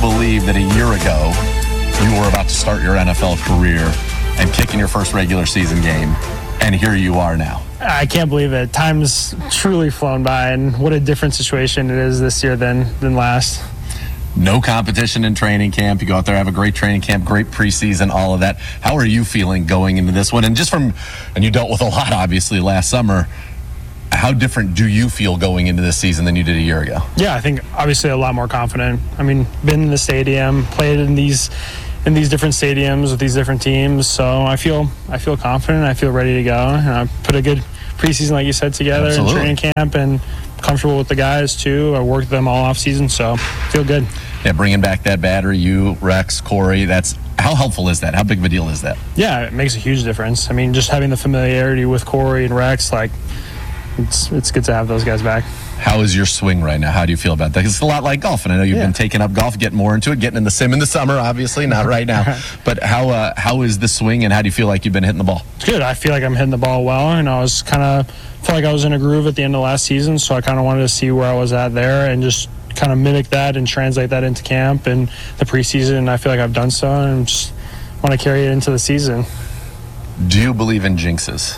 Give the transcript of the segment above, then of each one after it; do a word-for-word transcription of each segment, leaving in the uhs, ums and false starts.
believe that a year ago you were about to start your N F L career and kicking your first regular season game, and here you are now? I can't believe it. Time's truly flown by, and what a different situation it is this year than, than last. No competition in training camp. You go out there, have a great training camp, great preseason, all of that. How are you feeling going into this one? And just from, and you dealt with a lot, obviously, last summer. How different do you feel going into this season than you did a year ago? Yeah, I think obviously a lot more confident. I mean, been in the stadium, played in these in these different stadiums with these different teams, so I feel I feel confident. I feel ready to go. And I put a good preseason, like you said, together Absolutely. in training camp, and comfortable with the guys too. I worked with them all off season, so feel good. Yeah, bringing back that battery, you, Rex, Corey, that's how helpful is that? How big of a deal is that? Yeah, it makes a huge difference. I mean, just having the familiarity with Corey and Rex, like it's it's good to have those guys back. How is your swing right now? How do you feel about that? 'Cause it's a lot like golf, and I know you've yeah. been taking up golf, getting more into it, getting in the sim in the summer, obviously, not right now. But how uh, how is the swing, and how do you feel like you've been hitting the ball? It's good. I feel like I'm hitting the ball well, and I was kind of felt like I was in a groove at the end of last season, so I kind of wanted to see where I was at there and just kind of mimic that and translate that into camp and the preseason. And I feel like I've done so, and just want to carry it into the season. Do you believe in jinxes?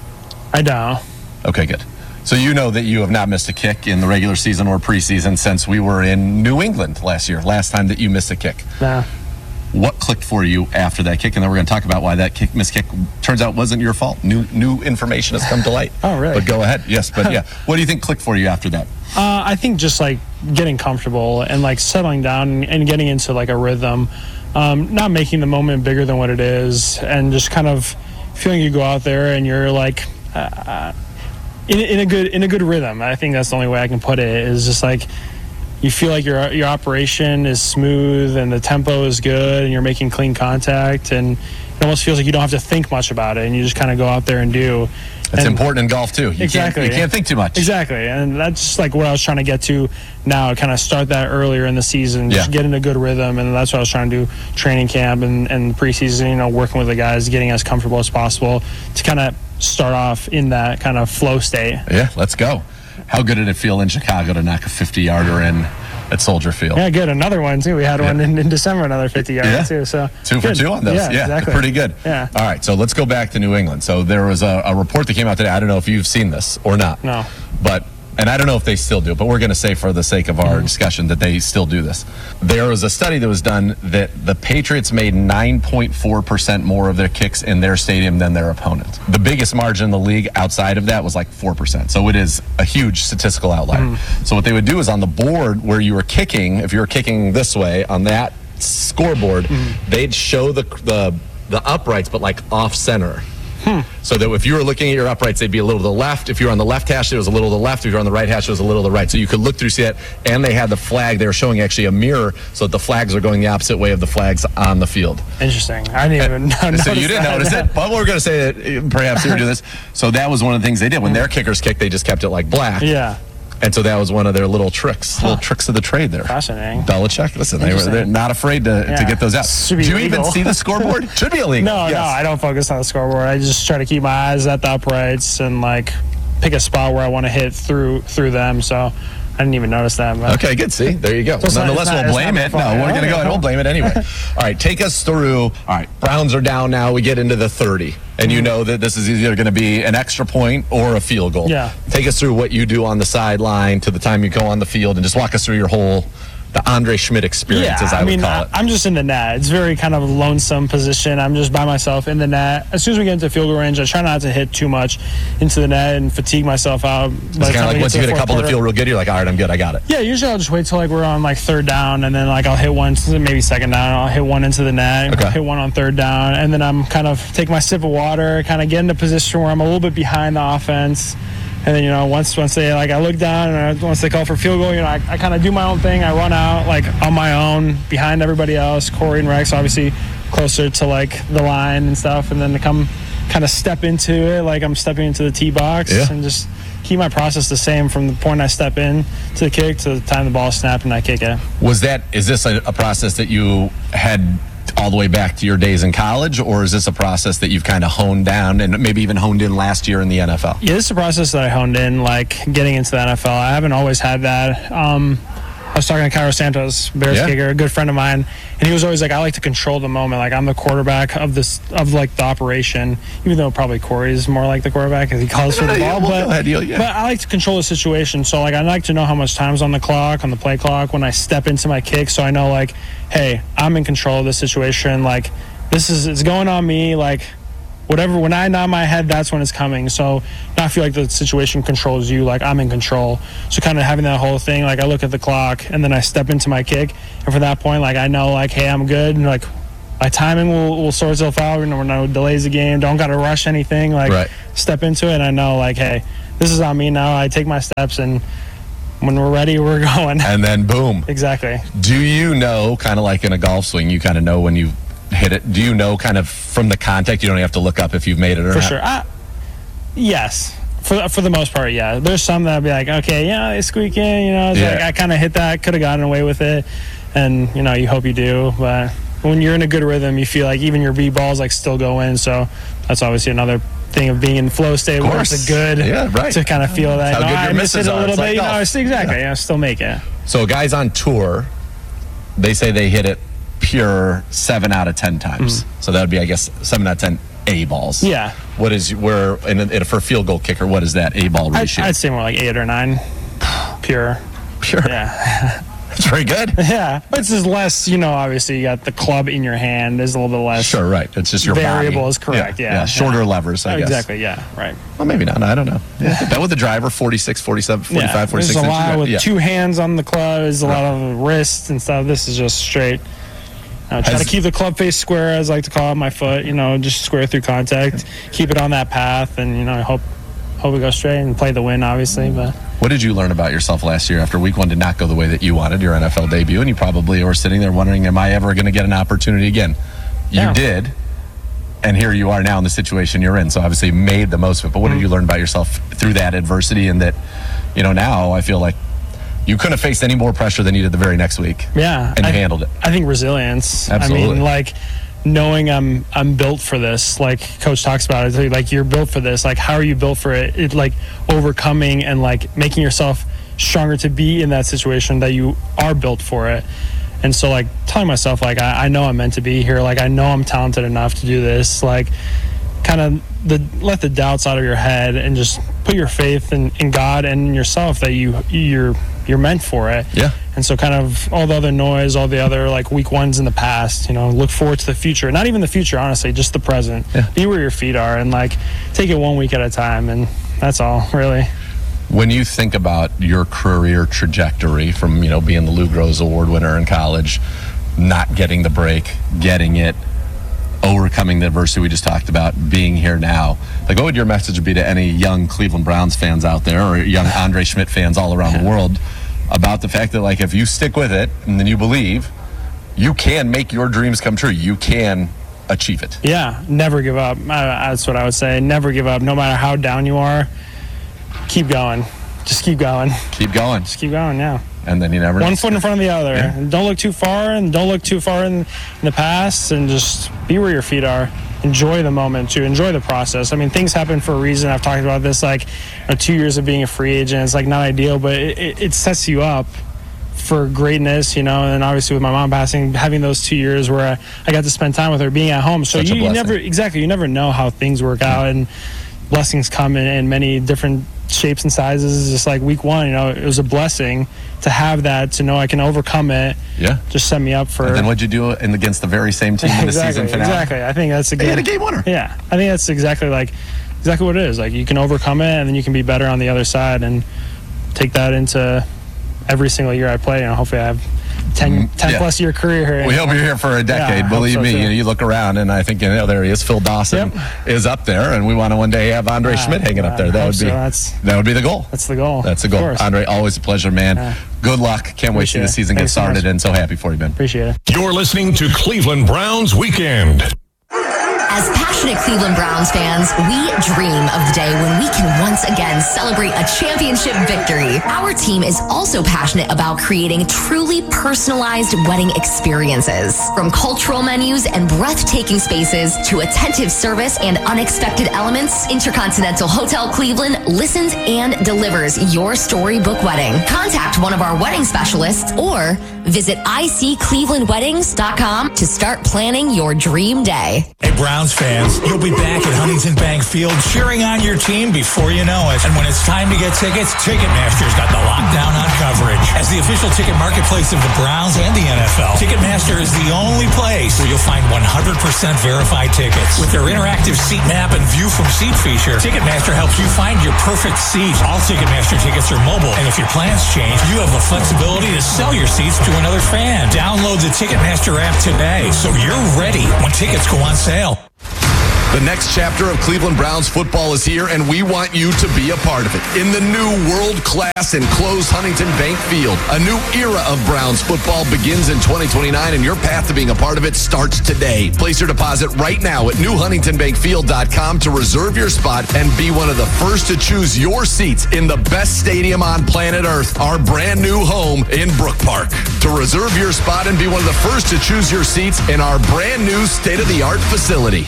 I don't. Okay, good. So you know that you have not missed a kick in the regular season or preseason since we were in New England last year, last time that you missed a kick. Nah. What clicked for you after that kick? And then we're going to talk about why that kick, missed kick turns out wasn't your fault. New new information has come to light. Oh, really? But go ahead. Yes, but yeah. What do you think clicked for you after that? Uh, I think just like getting comfortable and like settling down and getting into like a rhythm, um, not making the moment bigger than what it is, and just kind of feeling you go out there and you're like uh, in, in a good in a good rhythm. I think that's the only way I can put it, is just like you feel like your your operation is smooth and the tempo is good and you're making clean contact, and it almost feels like you don't have to think much about it and you just kind of go out there and do. It's and important in golf too. You exactly. Can't, you can't think too much. Exactly, and that's just like what I was trying to get to now. Kind of start that earlier in the season, just Yeah. get in a good rhythm, and that's what I was trying to do. Training camp and, and preseason, you know, working with the guys, getting as comfortable as possible to kind of start off in that kind of flow state. Yeah, let's go. How good did it feel in Chicago to knock a fifty-yarder in at Soldier Field? Yeah, good. Another one too. We had one in, in December, another fifty yards Yeah. too. So Two for good. two on those. Yeah, Yeah, exactly. pretty good. Yeah. All right, so let's go back to New England. So there was a, a report that came out today. I don't know if you've seen this or not. No. But, and I don't know if they still do, but we're going to say for the sake of our mm-hmm. discussion that they still do this. There was a study that was done that the Patriots made nine point four percent more of their kicks in their stadium than their opponent. The biggest margin in the league outside of that was like four percent. So it is a huge statistical outlier. Mm. So what they would do is on the board where you were kicking, if you were kicking this way on that scoreboard, mm. they'd show the, the, the uprights, but like off center. Hmm. So that if you were looking at your uprights, they'd be a little to the left. If you were on the left hash, it was a little to the left. If you were on the right hash, it was a little to the right. So you could look through, see that. And they had the flag. They were showing actually a mirror so that the flags are going the opposite way of the flags on the field. Interesting. I didn't even notice So you didn't that. notice it, but we're going to say that perhaps you would do this. So that was one of the things they did. When their kickers kicked, they just kept it like black. Yeah. And so that was one of their little tricks, Huh. little tricks of the trade there. Fascinating. Belichick, listen, they were, they're not afraid to, Yeah. to get those out. Should be Do you illegal. even see the scoreboard? Should be illegal. No, Yes. no, I don't focus on the scoreboard. I just try to keep my eyes at the uprights and like pick a spot where I want to hit through through them. So I didn't even notice that. But. Okay, good. See, there you go. So it's Well, not- nonetheless, it's not- we'll it's blame not it. my No, fault. we're going to Okay, go ahead. cool. We'll blame it anyway. All right, take us through. All right, Browns are down now. We get into the thirty, and you know that this is either going to be an extra point or a field goal. Yeah. Take us through what you do on the sideline to the time you go on the field, and just walk us through your whole, the Andre Schmidt experience, Yeah, as I, I mean, would call it. I- I'm just in the net. It's very kind of a lonesome position. I'm just by myself in the net. As soon as we get into field goal range, I try not to hit too much into the net and fatigue myself out. It's kind of like once you get a couple that feel real good, you're like, all right, I'm good, I got it. Yeah, usually I'll just wait till like we're on like third down, and then like I'll hit one, maybe second down. I'll hit one into the net, Okay. hit one on third down, and then I'm kind of take my sip of water, kind of get into a position where I'm a little bit behind the offense. And then, you know, once once they, like, I look down and I, once they call for field goal, you know, I, I kind of do my own thing. I run out, like, on my own behind everybody else. Corey and Rex, obviously, closer to, like, the line and stuff. And then to come kind of step into it, like I'm stepping into the tee box. Yeah. And just keep my process the same from the point I step in to the kick to the time the ball snapped and I kick it. Was that, is this a, a process that you had all the way back to your days in college, or is this a process that you've kind of honed down and maybe even honed in last year in the N F L? Yeah, this is a process that I honed in, like getting into the N F L. I haven't always had that. Um, was talking to Cairo Santos, Bears Yeah. kicker, a good friend of mine, and he was always like, I like to control the moment. Like, I'm the quarterback of this, of like the operation, even though probably Corey's more like the quarterback because he calls for the Yeah, ball. well, But, go ahead, yeah. but I like to control the situation. So, like, I like to know how much time's on the clock, on the play clock when I step into my kick. So I know, like, hey, I'm in control of this situation. Like, this is, it's going on me. Like, whatever, when I nod my head, that's when it's coming. So now I feel like the situation controls you, like I'm in control. So kind of having that whole thing, like I look at the clock and then I step into my kick. And from that point, like I know, like, hey, I'm good. And like my timing will, will sort itself out. We're no delays the game. Don't got to rush anything. Like Right. step into it. And I know, like, hey, this is on me now. I take my steps, and when we're ready, we're going. And then boom. Exactly. Do you know, kind of like in a golf swing, you kind of know when you hit it? Do you know kind of from the contact? You don't have to look up if you've made it or For not? sure. I, yes. For, for the most part, yeah. There's some that I'll be like, okay, yeah, they squeak in, you know. It's Yeah. like I kind of hit that, could have gotten away with it. And, you know, you hope you do. But when you're in a good rhythm, you feel like even your B-balls, like, still go in. So that's obviously another thing of being in flow state where it's a good Yeah, right. to kind of feel that. How No, good I your missed it misses a are. little It's bit. like you know, golf. it's exactly. Yeah. still make it. So guys on tour, they say they hit it pure seven out of ten times. So that would be, I guess, seven out of ten A balls. Mm. Yeah. What is where in, in, for a field goal kicker? What is that A ball I'd, ratio? I'd say more like eight or nine. Pure. Pure. Yeah. That's very good. Yeah. But it's just less, you know, obviously you got the club in your hand. There's a little bit less. Sure, right. It's just your Variable body. is correct, yeah. shorter Yeah. levers, I Oh, guess. exactly, yeah, right. Well, maybe not. I don't know. Yeah. That with the driver, forty-six, forty-seven, forty-five, Yeah, forty-six there's a inches. lot with yeah. two hands on the club. There's a lot of wrists and stuff. This is just straight. Uh, try Has- to keep the club face square, as I like to call it, my foot. You know, just square through contact. Keep it on that path, and you know, I hope hope we go straight and play the win, obviously. But What did you learn about yourself last year after week one did not go the way that you wanted, your N F L debut, and you probably were sitting there wondering, am I ever going to get an opportunity again? You Yeah. did, and here you are now in the situation you're in. So obviously you made the most of it. But what did you learn about yourself through that adversity, and that, you know, now I feel like you couldn't have faced any more pressure than you did the very next week. yeah, And you I, handled it. I think resilience. I Absolutely. mean, like knowing I'm I'm built for this. Like Coach talks about it. Like you're built for this. Like how are you built for it? It like overcoming and like making yourself stronger to be in that situation that you are built for it. And so like telling myself like I, I know I'm meant to be here. Like I know I'm talented enough to do this. Like kind of the let the doubts out of your head and just put your faith in, in God and in yourself that you you're you're meant for it. Yeah. And so kind of all the other noise, all the other like week ones in the past, you know, look forward to the future. Not even the future, honestly, just the present. Yeah. Be where your feet are and like take it one week at a time, and that's all really. When you think about your career trajectory from, you know, being the Lou Gross Award winner in college, not getting the break, getting it, overcoming the adversity we just talked about, being here now, like what would your message be to any young Cleveland Browns fans out there or young Andre Schmidt fans all around the world about the fact that, like, if you stick with it and then you believe, you can make your dreams come true. You can achieve it. Yeah, never give up. I, that's what I would say. Never give up. No matter how down you are, keep going. Just keep going. Keep going. Just keep going, yeah. And then you never know. One foot in front of the other. Yeah. And don't look too far, and don't look too far in, in the past, and just be where your feet are. Enjoy the moment, too. Enjoy the process. I mean, things happen for a reason. I've talked about this, like, you know, two years of being a free agent. It's, like, not ideal, but it, it, it sets you up for greatness, you know, and obviously with my mom passing, having those two years where I, I got to spend time with her, being at home. So Such a you, you blessing. never, exactly, you never know how things work out, and blessings come in, in many different shapes and sizes. Just like week one, you know, it was a blessing to have that, to know I can overcome it. Yeah. Just set me up for. And then what'd you do in against the very same team in the exactly, season finale? exactly. I think that's a They good. had a game winner. Yeah, I think that's exactly like exactly what it is. Like you can overcome it, and then you can be better on the other side, and take that into every single year I play. And hopefully I have ten, ten yeah. plus year career here. We hope you're here for a decade. Yeah, I Believe hope so, me, too. you, know, you look around, and I think, you know, there he is. Phil Dawson Yep. is up there, and we want to one day have Andre Schmidt hanging up I there. That hope would be so. That's- that would be the goal. That's the goal. That's the Of goal. course. Andre, always a pleasure, man. Yeah. Good luck. Can't wait to see Appreciate the it. season get Thanks so started, much. and so happy for you, man. Appreciate it. You're listening to Cleveland Browns Weekend. As passionate Cleveland Browns fans, we dream of the day when we can once again celebrate a championship victory. Our team is also passionate about creating truly personalized wedding experiences. From cultural menus and breathtaking spaces to attentive service and unexpected elements, Intercontinental Hotel Cleveland listens and delivers your storybook wedding. Contact one of our wedding specialists or visit I C cleveland weddings dot com to start planning your dream day. Hey, Browns fans, you'll be back at Huntington Bank Field cheering on your team before you know it. And when it's time to get tickets, Ticketmaster's got the lockdown on coverage. As the official ticket marketplace of the Browns and the N F L, Ticketmaster is the only place where you'll find one hundred percent verified tickets. With their interactive seat map and view from seat feature, Ticketmaster helps you find your perfect seat. All Ticketmaster tickets are mobile, and if your plans change, you have the flexibility to sell your seats to another fan. Download the Ticketmaster app today so you're ready when tickets go on sale. The next chapter of Cleveland Browns football is here, and we want you to be a part of it. In the new world-class enclosed Huntington Bank Field, a new era of Browns football begins in twenty twenty-nine, and your path to being a part of it starts today. Place your deposit right now at new huntington bank field dot com to reserve your spot and be one of the first to choose your seats in the best stadium on planet Earth, our brand new home in Brook Park. To reserve your spot and be one of the first to choose your seats in our brand new state-of-the-art facility.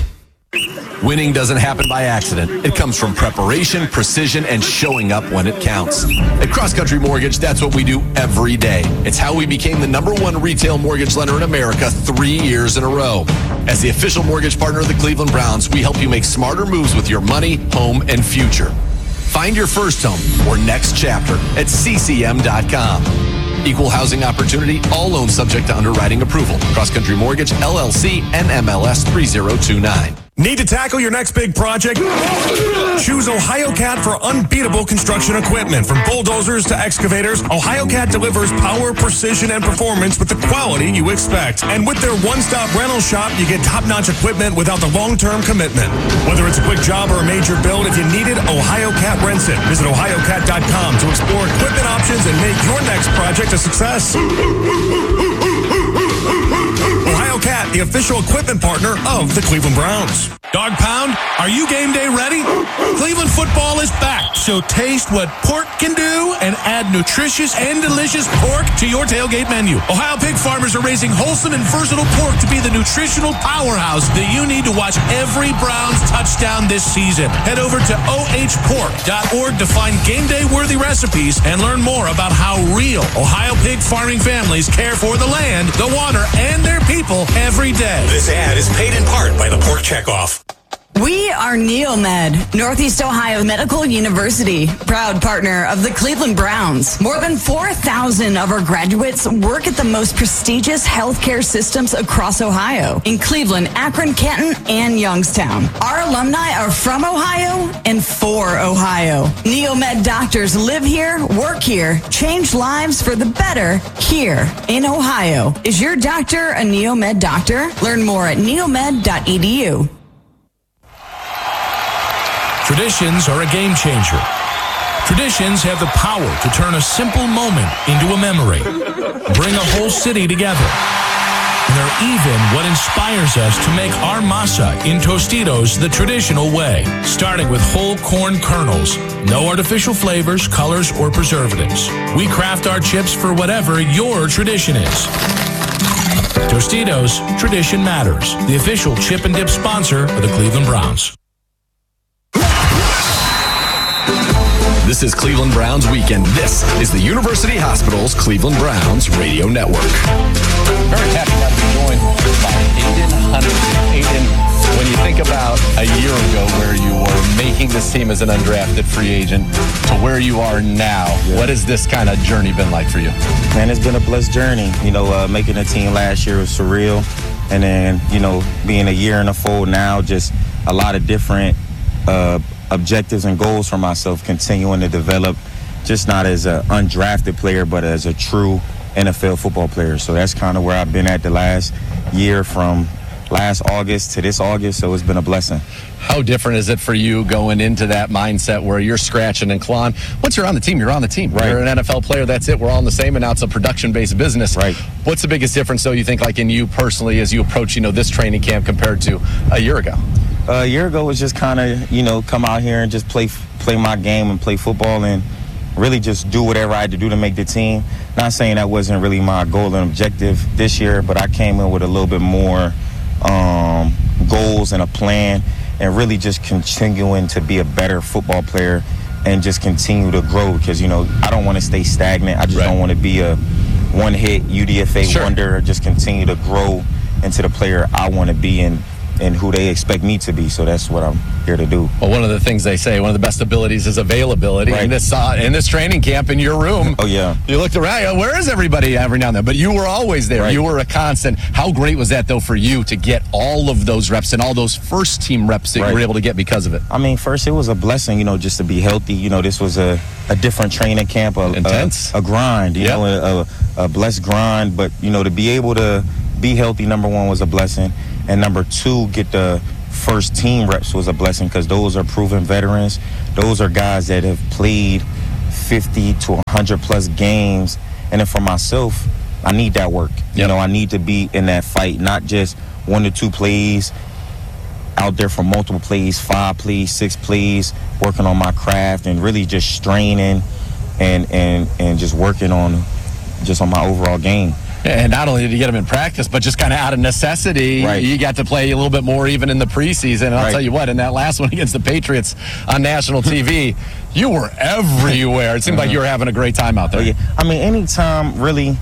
Winning doesn't happen by accident. It comes from preparation, precision, and showing up when it counts. At Cross Country Mortgage, that's what we do every day. It's how we became the number one retail mortgage lender in America three years in a row. As the official mortgage partner of the Cleveland Browns, we help you make smarter moves with your money, home, and future. Find your first home or next chapter at c c m dot com. Equal housing opportunity, all loans subject to underwriting approval. Cross Country Mortgage, L L C, N M L S three zero two nine. Need to tackle your next big project? Choose OhioCat for unbeatable construction equipment. From bulldozers to excavators, OhioCat delivers power, precision, and performance with the quality you expect. And with their one-stop rental shop, you get top-notch equipment without the long-term commitment. Whether it's a quick job or a major build, if you need it, OhioCat rents it. Visit ohio cat dot com to explore equipment options and make your next project a success. OhioCat, the official equipment partner of the Cleveland Browns. Dog Pound, are you game day ready? Cleveland football is back, so taste what pork can do and add nutritious and delicious pork to your tailgate menu. Ohio pig farmers are raising wholesome and versatile pork to be the nutritional powerhouse that you need to watch every Browns touchdown this season. Head over to o h pork dot org to find game day worthy recipes and learn more about how real Ohio pig farming families care for the land, the water, and their people every day. This ad is paid in part by the Pork Checkoff. We are NeoMed, Northeast Ohio Medical University, proud partner of the Cleveland Browns. More than four thousand of our graduates work at the most prestigious healthcare systems across Ohio, in Cleveland, Akron, Canton, and Youngstown. Our alumni are from Ohio and for Ohio. NeoMed doctors live here, work here, change lives for the better here in Ohio. Is your doctor a NeoMed doctor? Learn more at neomed dot e d u. Traditions are a game changer. Traditions have the power to turn a simple moment into a memory, bring a whole city together. And they're even what inspires us to make our masa in Tostitos the traditional way, starting with whole corn kernels, no artificial flavors, colors, or preservatives. We craft our chips for whatever your tradition is. Tostitos, tradition matters. The official chip and dip sponsor of the Cleveland Browns. This is Cleveland Browns Weekend. This is the University Hospital's Cleveland Browns Radio Network. Very happy to be joined by Aidan Huntington. Aidan, when you think about a year ago where you were making this team as an undrafted free agent to where you are now, yeah. What has this kind of journey been like for you? Man, it's been a blessed journey. You know, uh, making the team last year was surreal. And then, you know, being a year in the fold now, just a lot of different uh, objectives and goals for myself, continuing to develop, just not as an undrafted player, but as a true N F L football player. So that's kind of where I've been at the last year, from last August to this August. So it's been a blessing. How different is it for you going into that mindset where you're scratching and clawing? Once you're on the team, you're on the team. Right. You're an N F L player, that's it. We're all in the same, and now it's a production-based business. Right. What's the biggest difference, though, you think, like in you personally, as you approach, you know, this training camp compared to a year ago? a year ago was just kind of, you know, come out here and just play play my game and play football and really just do whatever I had to do to make the team. Not saying that wasn't really my goal and objective this year, but I came in with a little bit more um, goals and a plan and really just continuing to be a better football player and just continue to grow because, you know, I don't want to stay stagnant. I just right. don't want to be a one-hit U D F A sure. wonder. Just continue to grow into the player I want to be and, and who they expect me to be. So that's what I'm here to do. Well, one of the things they say, one of the best abilities is availability. Right. In this uh, in this training camp in your room, oh yeah, you looked around. Where is everybody every now and then? But you were always there. Right. You were a constant. How great was that though for you to get all of those reps and all those first team reps that right. you were able to get because of it? I mean, first it was a blessing, you know, just to be healthy. You know, this was a, a different training camp, a, intense, a, a grind. You yep. know, a, a, a blessed grind. But you know, to be able to be healthy, number one, was a blessing, and number two, get the first team reps was a blessing because those are proven veterans. Those are guys that have played fifty to one hundred plus games. And then for myself, I need that work. Yep. You know, I need to be in that fight, not just one to two plays, out there for multiple plays, five plays, six plays, working on my craft and really just straining and and and just working on just on my overall game. And not only did you get them in practice, but just kind of out of necessity, right. you got to play a little bit more even in the preseason. And I'll right. tell you what, in that last one against the Patriots on national T V, you were everywhere. It seemed mm-hmm. like you were having a great time out there. Oh, yeah. I mean, anytime really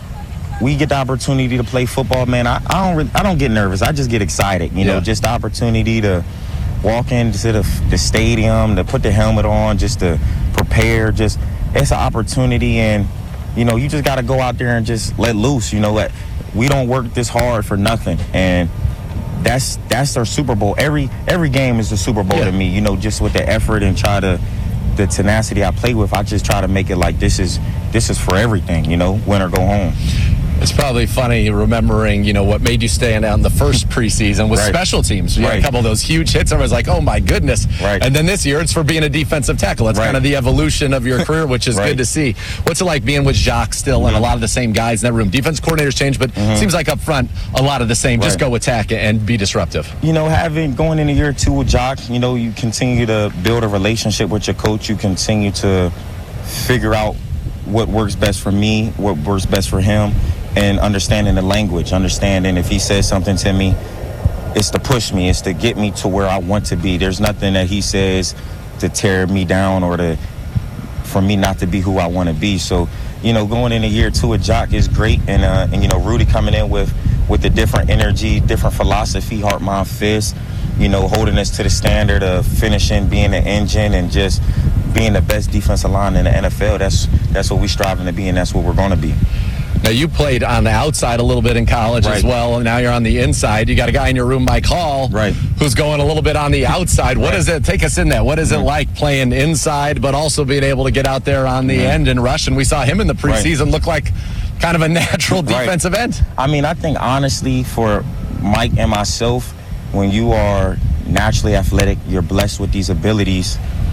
we get the opportunity to play football, man, I, I don't really, I don't get nervous. I just get excited. You yeah. know, just the opportunity to walk into the, the stadium, to put the helmet on, just to prepare. Just it's an opportunity, and you know, you just got to go out there and just let loose. You know, let, we don't work this hard for nothing, and that's that's our Super Bowl. Every every game is the Super Bowl yeah. to me. You know, just with the effort and try to the tenacity I play with, I just try to make it like this is this is for everything. You know, win or go home. It's probably funny remembering, you know, what made you stand out in the first preseason with right. special teams. You right. had a couple of those huge hits. Everyone's like, oh, my goodness. Right. And then this year, it's for being a defensive tackle. That's right. kind of the evolution of your career, which is right. good to see. What's it like being with Jacques still mm-hmm. and a lot of the same guys in that room? Defense coordinators change, but mm-hmm. seems like up front, a lot of the same. Right. Just go attack and be disruptive. You know, having going into year two with Jacques, you know, you continue to build a relationship with your coach. You continue to figure out what works best for me, what works best for him. And understanding the language, understanding if he says something to me, it's to push me, it's to get me to where I want to be. There's nothing that he says to tear me down or to for me not to be who I want to be. So, you know, going into year two with Jacques is great. And, uh, and you know, Rudy coming in with, with the different energy, different philosophy, heart, mind, fist, you know, holding us to the standard of finishing, being an engine, and just being the best defensive line in the N F L. That's, that's what we're striving to be, and that's what we're going to be. Now, you played on the outside a little bit in college right. as well, and now you're on the inside. You got a guy in your room, Mike Hall, right. who's going a little bit on the outside. What right. is it? Take us in that. What is mm-hmm. it like playing inside, but also being able to get out there on the mm-hmm. end and rush? And we saw him in the preseason right. look like kind of a natural defensive right. end. I mean, I think, honestly, for Mike and myself, when you are naturally athletic, you're blessed with these abilities,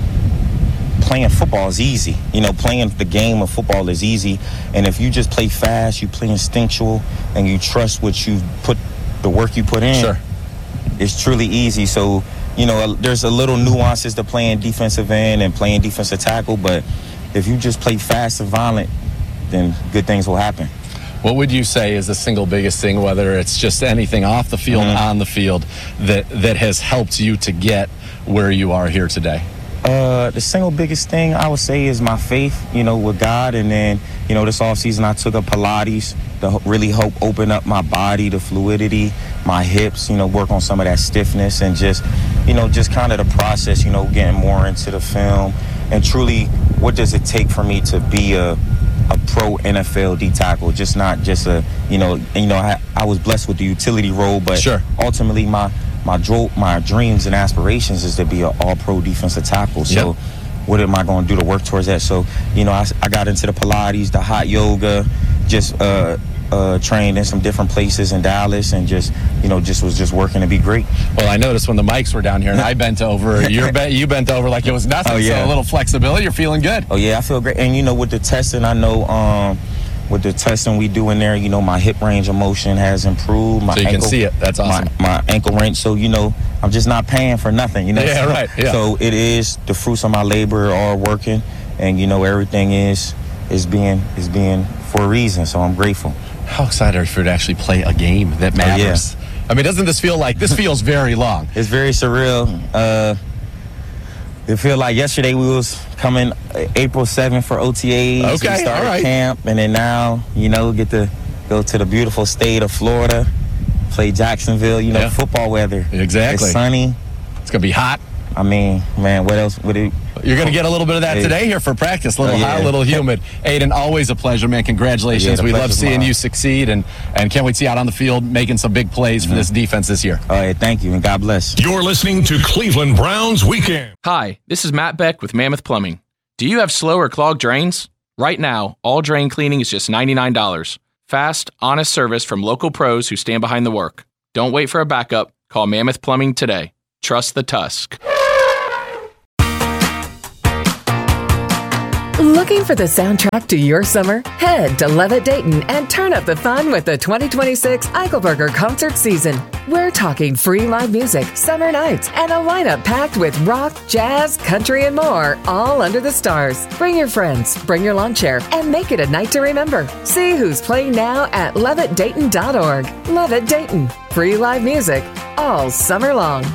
playing football is easy. You know, playing the game of football is easy. And if you just play fast, you play instinctual, and you trust what you put, the work you put in, sure. it's truly easy. So, you know, there's a little nuances to playing defensive end and playing defensive tackle, but if you just play fast and violent, then good things will happen. What would you say is the single biggest thing, whether it's just anything off the field, mm-hmm. on the field, that, that has helped you to get where you are here today? Uh, the single biggest thing I would say is my faith, you know, with God. And then, you know, this offseason I took up Pilates to really help open up my body, the fluidity, my hips, you know, work on some of that stiffness and just, you know, just kind of the process, you know, getting more into the film. And truly, what does it take for me to be a, a pro N F L D tackle? Just not just a, you know, and, you know, I, I was blessed with the utility role, but sure. ultimately my My dro- my dreams and aspirations is to be an all-pro defensive tackle. So yep. what am I going to do to work towards that? So, you know, I, I got into the Pilates, the hot yoga, just uh, uh, trained in some different places in Dallas, and just, you know, just was just working to be great. Well, I noticed when the mics were down here and I bent over, you're be- you bent over like it was nothing. Oh, yeah. So a little flexibility, you're feeling good. Oh, yeah, I feel great. And, you know, with the testing, I know um, with the testing we do in there, you know, my hip range of motion has improved. My so you ankle, can see it. That's awesome. My, my ankle range. So, you know, I'm just not paying for nothing, you know. Yeah, right. Yeah. So it is the fruits of my labor are working, and you know everything is is being is being for a reason. So I'm grateful. How excited are you for to actually play a game that matters? Oh, yeah. I mean, doesn't this feel like, this feels very long? It's very surreal. Uh, it feel like yesterday we was coming April seventh for O T As. Okay, we started all right. camp, and then now, you know, get to go to the beautiful state of Florida, play Jacksonville, you know, Yeah. football weather. Exactly. It's sunny. It's going to be hot. I mean, man, what else would it... You're going to get a little bit of that Hey. today here for practice. A little Oh, yeah. hot, a little humid. Aiden, always a pleasure, man. Congratulations. Yeah, the we love pleasure's seeing mine. you succeed, and, and can't wait to see you out on the field making some big plays for Mm-hmm. this defense this year. All right, thank you, and God bless. You're listening to Cleveland Browns Weekend. Hi, this is Matt Beck with Mammoth Plumbing. Do you have slow or clogged drains? Right now, all drain cleaning is just ninety-nine dollars. Fast, honest service from local pros who stand behind the work. Don't wait for a backup. Call Mammoth Plumbing today. Trust the Tusk. Looking for the soundtrack to your summer? Head to Levitt Dayton and turn up the fun with the twenty twenty-six Eichelberger concert season. We're talking free live music, summer nights, and a lineup packed with rock, jazz, country, and more, all under the stars. Bring your friends, bring your lawn chair, and make it a night to remember. See who's playing now at levitt dayton dot org. Levitt Dayton. Free live music all summer long.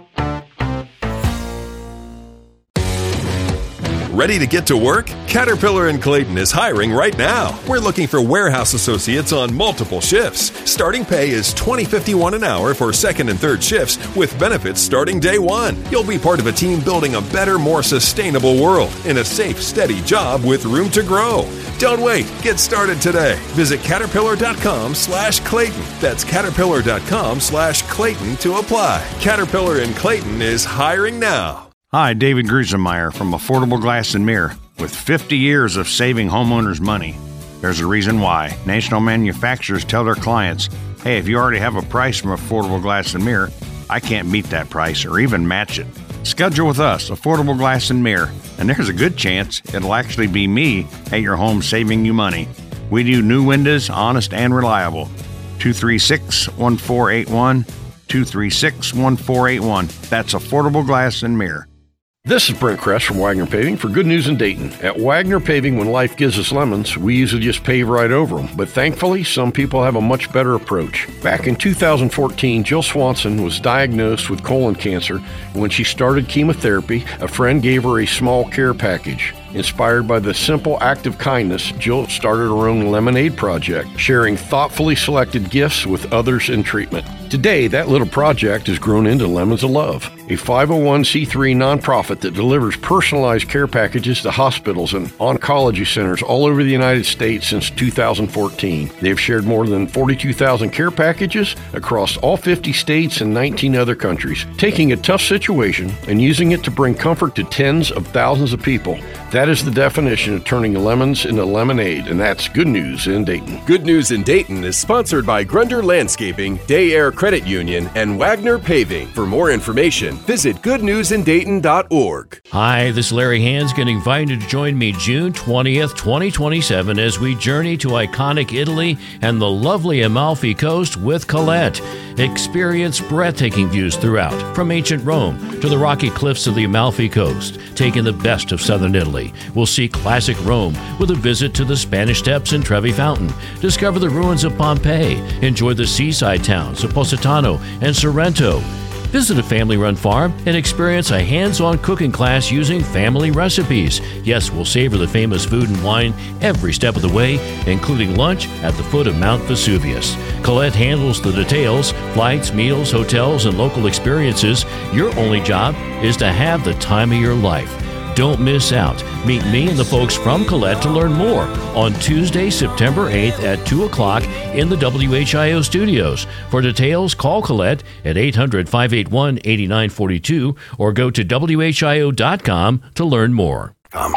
Ready to get to work? Caterpillar in Clayton is hiring right now. We're looking for warehouse associates on multiple shifts. Starting pay is twenty fifty-one an hour for second and third shifts with benefits starting day one. You'll be part of a team building a better, more sustainable world in a safe, steady job with room to grow. Don't wait. Get started today. Visit caterpillar.com slash Clayton. That's caterpillar.com slash Clayton to apply. Caterpillar in Clayton is hiring now. Hi, David Grusenmeyer from Affordable Glass and Mirror. With fifty years of saving homeowners money, there's a reason why. National manufacturers tell their clients, hey, if you already have a price from Affordable Glass and Mirror, I can't beat that price or even match it. Schedule with us, Affordable Glass and Mirror, and there's a good chance it'll actually be me at your home saving you money. We do new windows, honest and reliable. two three six, one four eight one, two three six, one four eight one. That's Affordable Glass and Mirror. This is Brent Kress from Wagner Paving for Good News in Dayton. At Wagner Paving, when life gives us lemons, we usually just pave right over them. But thankfully, some people have a much better approach. Back in two thousand fourteen, Jill Swanson was diagnosed with colon cancer. When she started chemotherapy, a friend gave her a small care package. Inspired by the simple act of kindness, Jill started her own lemonade project, sharing thoughtfully selected gifts with others in treatment. Today, that little project has grown into Lemons of Love, a five oh one c three nonprofit that delivers personalized care packages to hospitals and oncology centers all over the United States since two thousand fourteen. They've shared more than forty-two thousand care packages across all fifty states and nineteen other countries, taking a tough situation and using it to bring comfort to tens of thousands of people. That is the definition of turning lemons into lemonade, and that's Good News in Dayton. Good News in Dayton is sponsored by Grunder Landscaping, Day Air Credit Union, and Wagner Paving. For more information, visit good news in dayton dot org. Hi, this is Larry Hansgen, invited to join me June twentieth, twenty twenty-seven as we journey to iconic Italy and the lovely Amalfi Coast with Colette. Experience breathtaking views throughout, from ancient Rome to the rocky cliffs of the Amalfi Coast, taking the best of southern Italy. We'll see classic Rome with a visit to the Spanish Steps and Trevi Fountain, discover the ruins of Pompeii, enjoy the seaside towns of Positano and Sorrento. Visit a family-run farm and experience a hands-on cooking class using family recipes. Yes, we'll savor the famous food and wine every step of the way, including lunch at the foot of Mount Vesuvius. Colette handles the details, flights, meals, hotels, and local experiences. Your only job is to have the time of your life. Don't miss out. Meet me and the folks from Colette to learn more on Tuesday, September eighth at two o'clock in the W H I O studios. For details, call Colette at eight hundred, five eight one, eight nine four two or go to W H I O dot com to learn more.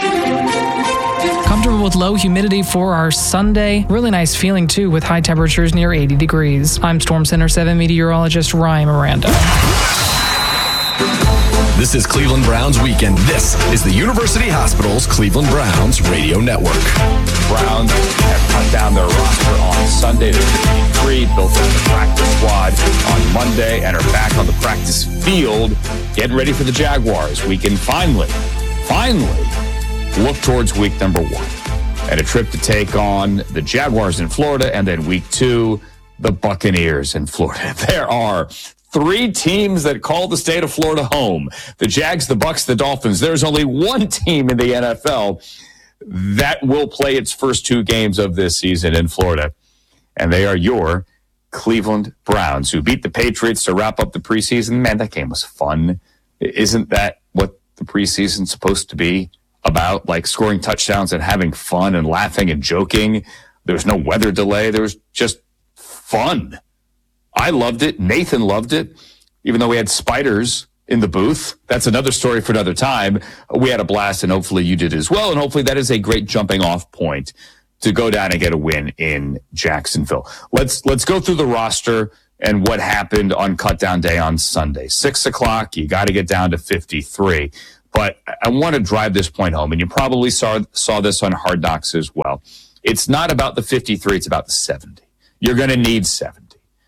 Comfortable with low humidity for our Sunday. Really nice feeling, too, with high temperatures near eighty degrees. I'm Storm Center seven meteorologist Ryan Miranda. This is Cleveland Browns Weekend. This is the University Hospital's Cleveland Browns Radio Network. Browns have cut down their roster on Sunday to fifty-three, built up the practice squad on Monday, and are back on the practice field, getting ready for the Jaguars. We can finally, finally look towards week number one. And a trip to take on the Jaguars in Florida, and then week two, the Buccaneers in Florida. There are three teams that call the state of Florida home. The Jags, the Bucs, the Dolphins. There's only one team in the N F L that will play its first two games of this season in Florida. And they are your Cleveland Browns, who beat the Patriots to wrap up the preseason. Man, that game was fun. Isn't that what the preseason's supposed to be about? Like scoring touchdowns and having fun and laughing and joking. There was no weather delay. There was just fun. I loved it. Nathan loved it. Even though we had spiders in the booth. That's another story for another time. We had a blast, and hopefully you did as well. And hopefully that is a great jumping off point to go down and get a win in Jacksonville. Let's let's go through the roster and what happened on cutdown day on Sunday. Six o'clock, you got to get down to fifty-three. But I want to drive this point home, and you probably saw saw this on Hard Knocks as well. It's not about the fifty-three, it's about the seventy. You're going to need seventy.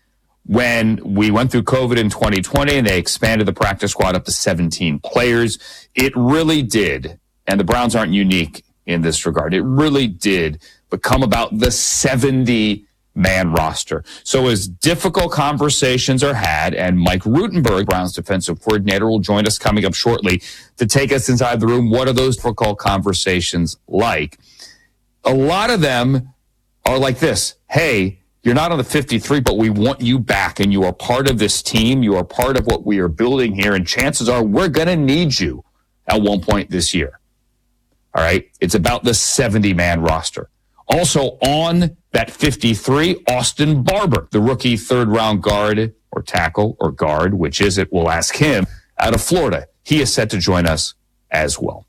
When we went through COVID in twenty twenty and they expanded the practice squad up to seventeen players, it really did, and the Browns aren't unique in this regard, it really did become about the seventy-man roster. So as difficult conversations are had, and Mike Rutenberg, Browns defensive coordinator, will join us coming up shortly to take us inside the room. What are those difficult conversations like? A lot of them are like this. Hey, you're not on the fifty-three, but we want you back, and you are part of this team. You are part of what we are building here, and chances are we're going to need you at one point this year. All right? It's about the seventy-man roster. Also on that fifty-three, Austin Barber, the rookie third-round guard or tackle or guard, which is it? We'll ask him, out of Florida. He is set to join us as well.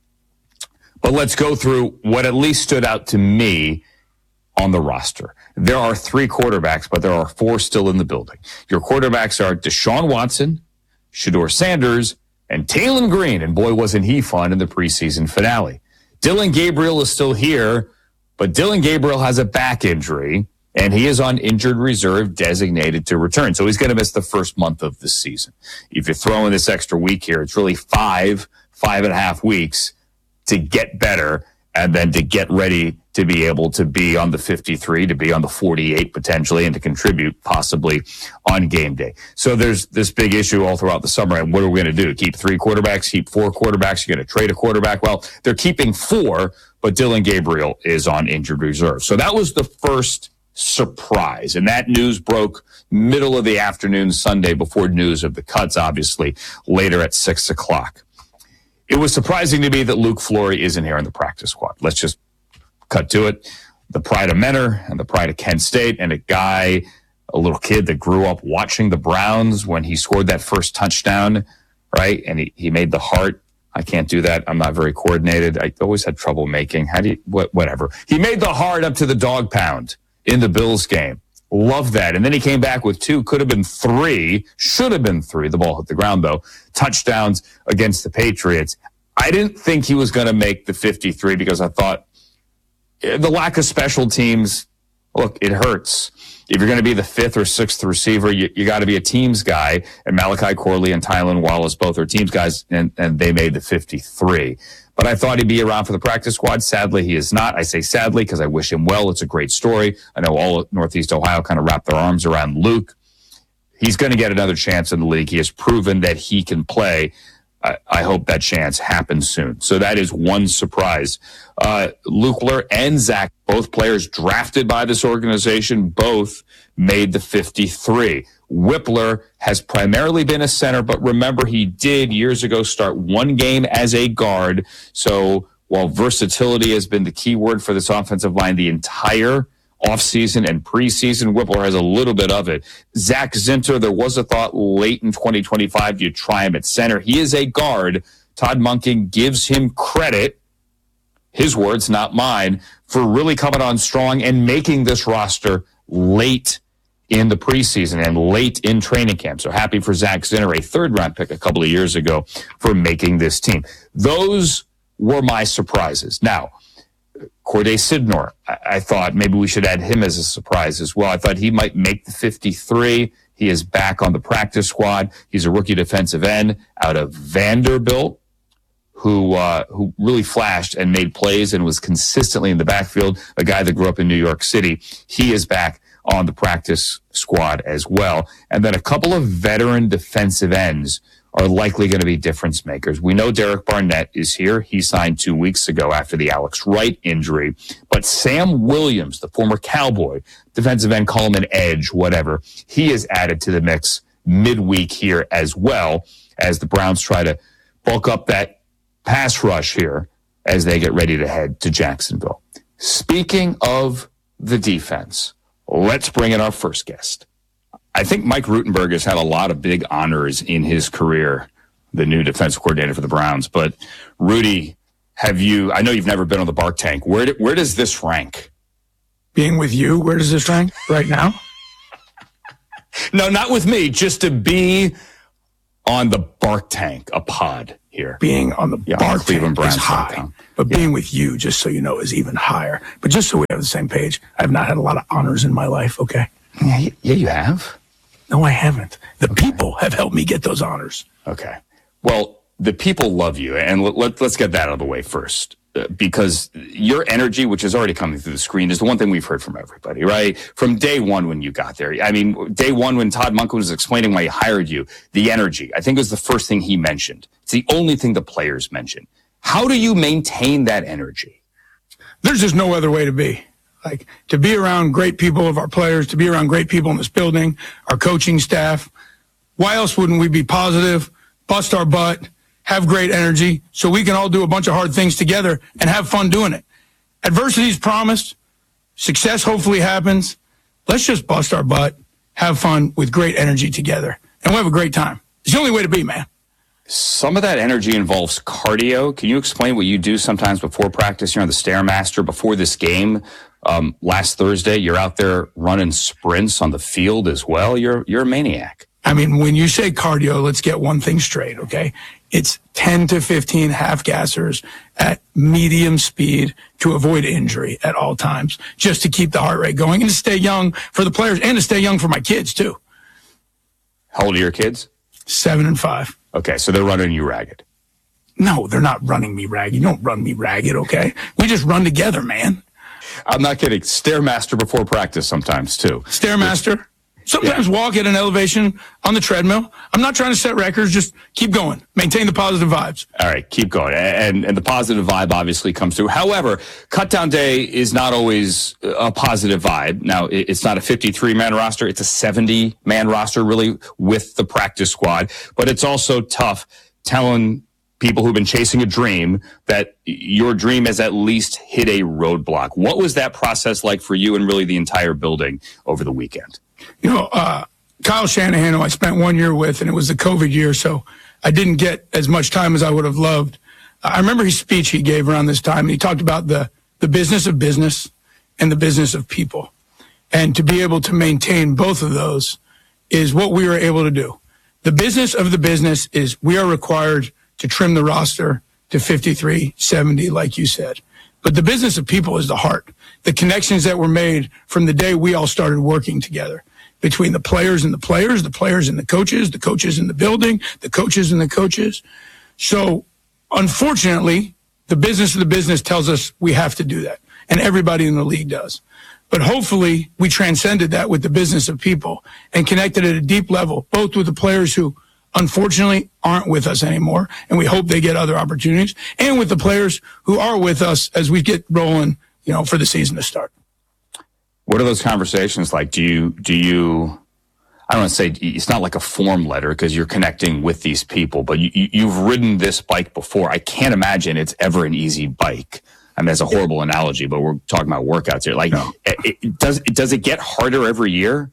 But let's go through what at least stood out to me on the roster. There are three quarterbacks, but there are four still in the building. Your quarterbacks are Deshaun Watson, Shedeur Sanders, and Taylon Green. And boy, wasn't he fun in the preseason finale. Dillon Gabriel is still here, but Dillon Gabriel has a back injury, and he is on injured reserve designated to return. So he's going to miss the first month of the season. If you're throwing this extra week here, it's really five, five and a half weeks to get better and then to get ready to be able to be on the fifty-three, to be on the forty-eight potentially, and to contribute possibly on game day. So there's this big issue all throughout the summer. And what are we going to do? Keep three quarterbacks, keep four quarterbacks? You're going to trade a quarterback? Well, they're keeping four, but Dillon Gabriel is on injured reserve. So that was the first surprise. And that news broke middle of the afternoon Sunday before news of the cuts, obviously, later at six o'clock. It was surprising to me that Luke Flory isn't here in the practice squad. Let's just cut to it. The pride of Mentor and the pride of Kent State, and a guy, a little kid that grew up watching the Browns when he scored that first touchdown, right? And he, he made the heart. I can't do that. I'm not very coordinated. I always had trouble making. How do you, what, whatever. He made the heart up to the dog pound in the Bills game. Love that. And then he came back with two, could have been three, should have been three. The ball hit the ground, though. Touchdowns against the Patriots. I didn't think he was going to make the fifty-three because I thought the lack of special teams, look, it hurts. If you're going to be the fifth or sixth receiver, you, you got to be a teams guy. And Malachi Corley and Tylan Wallace both are teams guys, and, and they made the fifty-three. But I thought he'd be around for the practice squad. Sadly, he is not. I say sadly because I wish him well. It's a great story. I know all of Northeast Ohio kind of wrapped their arms around Luke. He's going to get another chance in the league. He has proven that he can play. I, I hope that chance happens soon. So that is one surprise. Uh, Luke Whippler and Zach, both players drafted by this organization, both made the fifty-three. Whippler has primarily been a center, but remember, he did years ago start one game as a guard. So while versatility has been the key word for this offensive line the entire offseason and preseason, Whippler has a little bit of it. Zach Zinter, there was a thought late in twenty twenty-five you try him at center. He is a guard. Todd Monken gives him credit, his words, not mine, for really coming on strong and making this roster late in the preseason and late in training camp. So happy for Zach Zinner, a third-round pick a couple of years ago, for making this team. Those were my surprises. Now, Corday Sidnor, I, I thought maybe we should add him as a surprise as well. I thought he might make the fifty-three. He is back on the practice squad. He's a rookie defensive end out of Vanderbilt, who uh, who really flashed and made plays and was consistently in the backfield, a guy that grew up in New York City. He is back on the practice squad as well. And then a couple of veteran defensive ends are likely going to be difference makers. We know Derek Barnett is here. He signed two weeks ago after the Alex Wright injury. But Sam Williams, the former Cowboy, defensive end, call him an edge, whatever, he is added to the mix midweek here as well, as the Browns try to bulk up that pass rush here as they get ready to head to Jacksonville. Speaking of the defense, let's bring in our first guest. I think Mike Rutenberg has had a lot of big honors in his career, the new defensive coordinator for the Browns. But, Rudy, have you, I know you've never been on the Bark Tank. Where, do, where does this rank? Being with you, where does this rank right now? No, not with me. Just to be on the Bark Tank, a pod here. Being on the yeah, Bark on Cleveland Tank is Browns high, but yeah. being with you, just so you know, is even higher. But just so we have the same page, I've not had a lot of honors in my life, okay? Yeah, yeah you have. No, I haven't. The okay. people have helped me get those honors. Okay. Well, the people love you, and let, let, let's get that out of the way first. Uh, because your energy, which is already coming through the screen, is the one thing we've heard from everybody, right? From day one when you got there. I mean, day one when Todd Monken was explaining why he hired you, the energy, I think was the first thing he mentioned. It's the only thing the players mention. How do you maintain that energy? There's just no other way to be. Like, to be around great people of our players, to be around great people in this building, our coaching staff. Why else wouldn't we be positive, bust our butt, have great energy, so we can all do a bunch of hard things together and have fun doing it? Adversity is promised. Success hopefully happens. Let's just bust our butt, have fun with great energy together, and we'll have a great time. It's the only way to be, man. Some of that energy involves cardio. Can you explain what you do sometimes before practice? You're on the Stairmaster before this game. Um, last Thursday, you're out there running sprints on the field as well. You're you're a maniac. I mean, when you say cardio, let's get one thing straight, okay? It's ten to fifteen half-gassers at medium speed to avoid injury at all times, just to keep the heart rate going and to stay young for the players and to stay young for my kids, too. How old are your kids? Seven and five. Okay, so they're running you ragged. No, they're not running me ragged. You don't run me ragged, okay? We just run together, man. I'm not kidding. Stairmaster before practice sometimes, too. Stairmaster. Sometimes yeah. walk at an elevation on the treadmill. I'm not trying to set records. Just keep going. Maintain the positive vibes. All right, keep going. And and the positive vibe obviously comes through. However, Cutdown Day is not always a positive vibe. Now, it's not a fifty-three man roster. It's a seventy man roster, really, with the practice squad. But it's also tough telling people who've been chasing a dream that your dream has at least hit a roadblock. What was that process like for you and really the entire building over the weekend? You know, uh, Kyle Shanahan, who I spent one year with, and it was the COVID year, so I didn't get as much time as I would have loved. I remember his speech he gave around this time, and he talked about the, the business of business and the business of people. And to be able to maintain both of those is what we were able to do. The business of the business is we are required to trim the roster to fifty-three, seventy, like you said. But the business of people is the heart. The connections that were made from the day we all started working together, between the players and the players, the players and the coaches, the coaches in the building, the coaches and the coaches. So, unfortunately, the business of the business tells us we have to do that, and everybody in the league does. But hopefully, we transcended that with the business of people and connected at a deep level, both with the players who unfortunately aren't with us anymore, and we hope they get other opportunities, and with the players who are with us as we get rolling, you know, for the season to start. What are those conversations like? Do you, do you, I don't want to say it's not like a form letter because you're connecting with these people, but you, you've ridden this bike before. I can't imagine it's ever an easy bike. I mean, that's a horrible analogy, but we're talking about workouts here. Like, no. it, it, does, does it get harder every year?